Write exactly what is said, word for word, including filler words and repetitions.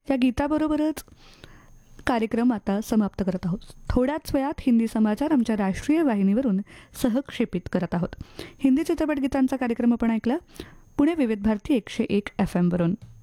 या गीताबरोबरच कार्यक्रम आता समाप्त करत आहोत. थोड्याच वेळात हिंदी समाचार आमच्या राष्ट्रीय वाहिनीवरून सहक्षेपित करत आहोत. हिंदी चित्रपट गीतांचा कार्यक्रम आपण ऐकला पुणे विविध भारती एकशे एक एफ एमवरून.